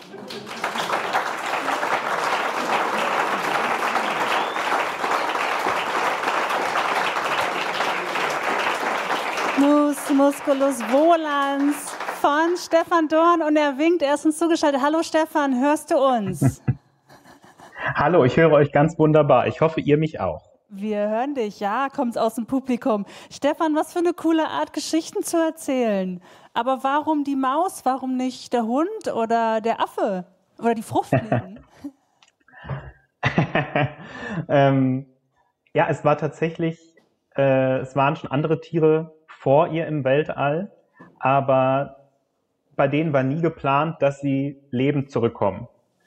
Mus Musculus Volans von Stefan Dorn und er winkt, er ist uns zugeschaltet. Hallo Stefan, hörst du uns? Hallo, ich höre euch ganz wunderbar. Ich hoffe, ihr mich auch. Wir hören dich, ja, kommt's aus dem Publikum. Stefan, was für eine coole Art, Geschichten zu erzählen. Aber warum die Maus, warum nicht der Hund oder der Affe oder die Fruchtfliegen? Ja, es war tatsächlich, es waren schon andere Tiere vor ihr im Weltall, aber bei denen war nie geplant, dass sie lebend zurückkommen.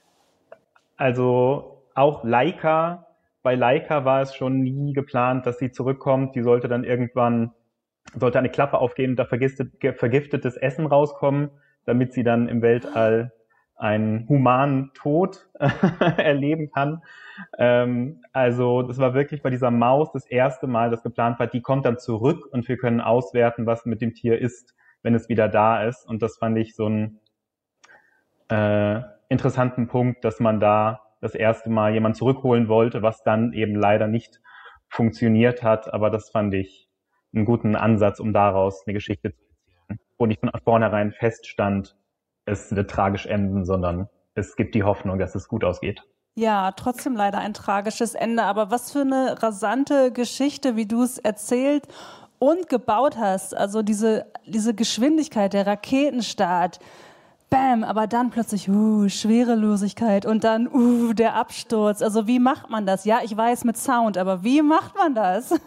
Also auch Laika, bei Laika war es schon nie geplant, dass sie zurückkommt. Die sollte dann irgendwann, sollte eine Klappe aufgehen und da vergiftetes Essen rauskommen, damit sie dann im Weltall einen humanen Tod erleben kann. Also das war wirklich bei dieser Maus das erste Mal, das geplant war. Die kommt dann zurück und wir können auswerten, was mit dem Tier ist, wenn es wieder da ist. Und das fand ich so einen interessanten Punkt, dass man da das erste Mal jemand zurückholen wollte, was dann eben leider nicht funktioniert hat. Aber das fand ich einen guten Ansatz, um daraus eine Geschichte zu erzählen. Wo nicht von vornherein feststand, es wird tragisch enden, sondern es gibt die Hoffnung, dass es gut ausgeht. Ja, trotzdem leider ein tragisches Ende. Aber was für eine rasante Geschichte, wie du es erzählt und gebaut hast. Also diese Geschwindigkeit, der Raketenstart. Bam, aber dann plötzlich Schwerelosigkeit und dann der Absturz. Also wie macht man das? Ja, ich weiß mit Sound, aber wie macht man das?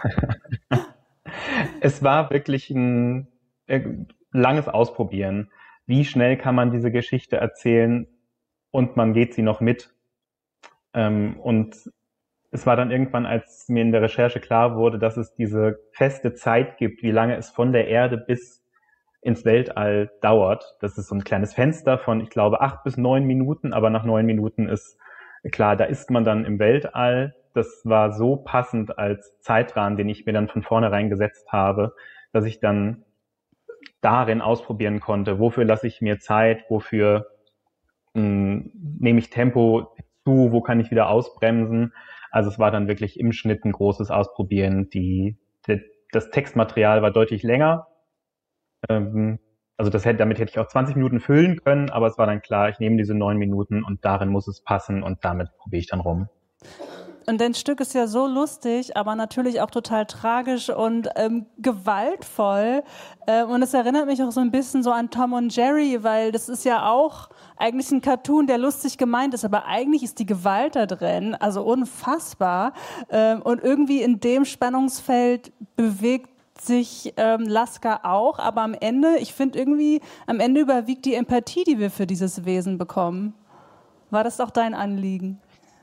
Es war wirklich ein langes Ausprobieren. Wie schnell kann man diese Geschichte erzählen und man geht sie noch mit? Und es war dann irgendwann, als mir in der Recherche klar wurde, dass es diese feste Zeit gibt, wie lange es von der Erde bis ins Weltall dauert. Das ist so ein kleines Fenster von, ich glaube, 8 bis 9 Minuten, aber nach 9 Minuten ist klar, da ist man dann im Weltall. Das war so passend als Zeitrahmen, den ich mir dann von vornherein gesetzt habe, dass ich dann darin ausprobieren konnte, wofür lasse ich mir Zeit, wofür nehme ich Tempo zu, wo kann ich wieder ausbremsen. Also es war dann wirklich im Schnitt ein großes Ausprobieren. Das Textmaterial war deutlich länger. Also damit hätte ich auch 20 Minuten füllen können, aber es war dann klar, ich nehme diese 9 Minuten und darin muss es passen und damit probiere ich dann rum. Und dein Stück ist ja so lustig, aber natürlich auch total tragisch und gewaltvoll. Und es erinnert mich auch so ein bisschen so an Tom und Jerry, weil das ist ja auch eigentlich ein Cartoon, der lustig gemeint ist, aber eigentlich ist die Gewalt da drin, also unfassbar. Und irgendwie in dem Spannungsfeld bewegt sich Lasker auch, aber am Ende, ich finde irgendwie, am Ende überwiegt die Empathie, die wir für dieses Wesen bekommen. War das auch dein Anliegen?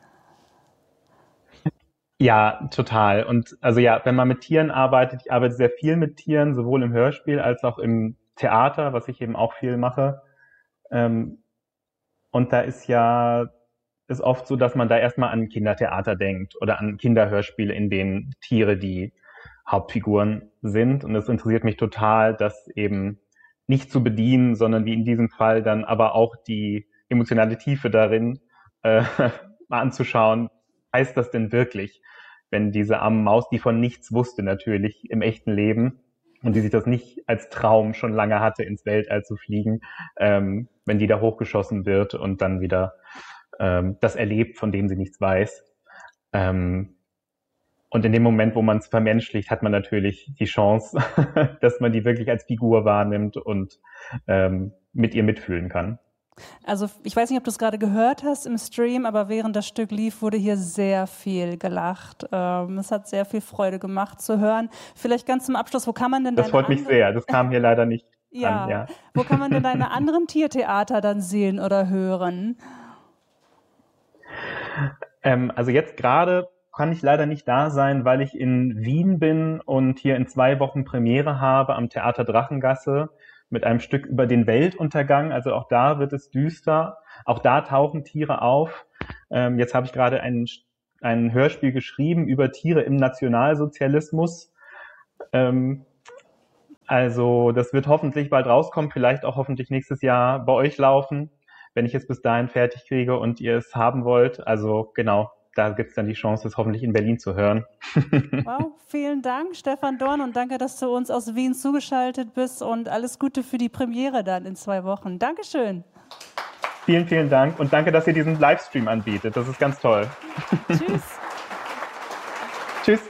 Ja, total. Und also ja, wenn man mit Tieren arbeitet, ich arbeite sehr viel mit Tieren, sowohl im Hörspiel als auch im Theater, was ich eben auch viel mache. Und da ist oft so, dass man da erstmal an Kindertheater denkt oder an Kinderhörspiele, in denen Tiere die Hauptfiguren sind. Und es interessiert mich total, das eben nicht zu bedienen, sondern wie in diesem Fall dann aber auch die emotionale Tiefe darin mal anzuschauen. Heißt das denn wirklich, wenn diese arme Maus, die von nichts wusste natürlich im echten Leben und die sich das nicht als Traum schon lange hatte, ins Weltall zu fliegen, wenn die da hochgeschossen wird und dann wieder das erlebt, von dem sie nichts weiß. Und in dem Moment, wo man es vermenschlicht, hat man natürlich die Chance, dass man die wirklich als Figur wahrnimmt und mit ihr mitfühlen kann. Also ich weiß nicht, ob du es gerade gehört hast im Stream, aber während das Stück lief, wurde hier sehr viel gelacht. Es hat sehr viel Freude gemacht zu hören. Vielleicht ganz zum Abschluss, wo kann man denn Das freut mich sehr, das kam hier leider nicht an. Ja. Wo kann man denn deine anderen Tiertheater dann sehen oder hören? Also jetzt gerade kann ich leider nicht da sein, weil ich in Wien bin und hier in 2 Wochen Premiere habe am Theater Drachengasse mit einem Stück über den Weltuntergang. Also auch da wird es düster. Auch da tauchen Tiere auf. Jetzt habe ich gerade ein Hörspiel geschrieben über Tiere im Nationalsozialismus. Also das wird hoffentlich bald rauskommen, vielleicht auch hoffentlich nächstes Jahr bei euch laufen, wenn ich es bis dahin fertig kriege und ihr es haben wollt. Also genau, da gibt es dann die Chance, es hoffentlich in Berlin zu hören. Wow, vielen Dank, Stefan Dorn, und danke, dass du uns aus Wien zugeschaltet bist und alles Gute für die Premiere dann in 2 Wochen. Dankeschön. Vielen, vielen Dank und danke, dass ihr diesen Livestream anbietet. Das ist ganz toll. Tschüss. Tschüss.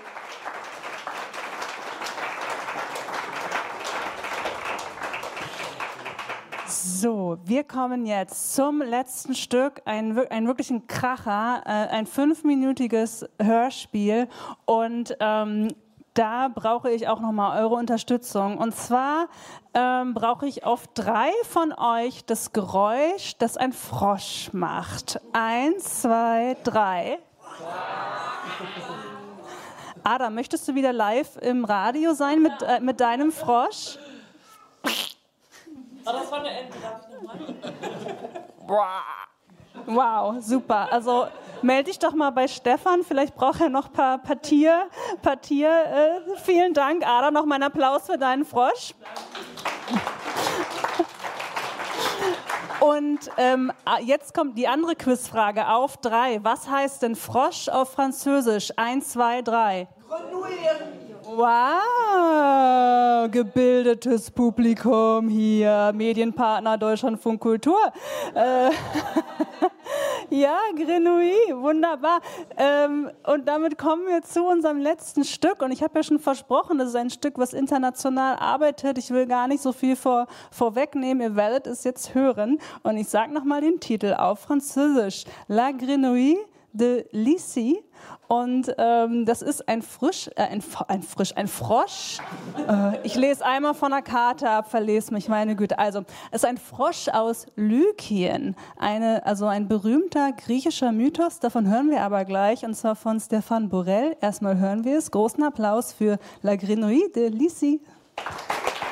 So, wir kommen jetzt zum letzten Stück, ein wirklichen Kracher, ein 5-minütiges Hörspiel und da brauche ich auch nochmal eure Unterstützung. Und zwar brauche ich auf 3 von euch das Geräusch, das ein Frosch macht. 1, 2, 3. Adam, möchtest du wieder live im Radio sein mit deinem Frosch? Das war eine Ente, darf ich nochmal? Wow, super. Also melde dich doch mal bei Stefan, vielleicht braucht er noch ein paar Tier. Vielen Dank, Ada, noch mal einen Applaus für deinen Frosch. Und jetzt kommt die andere Quizfrage auf 3. Was heißt denn Frosch auf Französisch? 1, 2, 3. Grenouille. Wow, gebildetes Publikum hier, Medienpartner Deutschlandfunk Kultur. Ja, Grenouille, wunderbar. Und damit kommen wir zu unserem letzten Stück. Und ich habe ja schon versprochen, das ist ein Stück, was international arbeitet. Ich will gar nicht so viel vorwegnehmen. Ihr werdet es jetzt hören. Und ich sage nochmal den Titel auf Französisch. La Grenouille de Lissy. Und das ist ein Frosch. Ich lese einmal von der Karte ab, verlese mich, meine Güte. Also, es ist ein Frosch aus Lykien. Also ein berühmter griechischer Mythos, davon hören wir aber gleich, und zwar von Stéphane Borel. Erstmal hören wir es. Großen Applaus für La Grenouille de Lissy.